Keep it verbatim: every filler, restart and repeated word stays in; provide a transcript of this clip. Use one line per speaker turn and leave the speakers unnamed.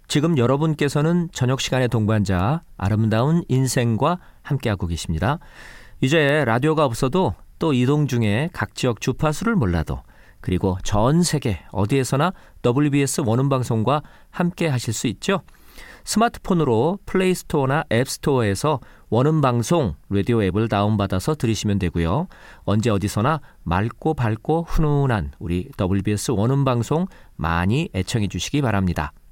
지금 여러분께서는 저녁 시간의 동반자 아름다운 인생과 함께하고 계십니다. 이제 라디오가 없어도 또 이동 중에 각 지역 주파수를 몰라도 그리고 전 세계 어디에서나 더블유비에스 원음방송과 함께 하실 수 있죠. 스마트폰으로 플레이스토어나 앱스토어에서 원음방송 라디오 앱을 다운받아서 들으시면 되고요. 언제 어디서나 맑고 밝고 훈훈한 우리 더블유비에스 원음방송 많이 애청해 주시기 바랍니다.